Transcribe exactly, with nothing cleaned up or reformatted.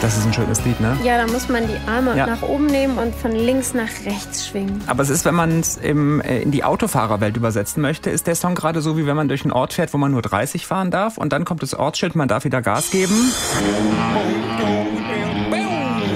Das ist ein schönes Lied, ne? Ja, da muss man die Arme Ja. nach oben nehmen und von links nach rechts schwingen. Aber es ist, wenn man es im, äh, in die Autofahrerwelt übersetzen möchte, ist der Song gerade so, wie wenn man durch einen Ort fährt, wo man nur dreißig fahren darf und dann kommt das Ortsschild, man darf wieder Gas geben.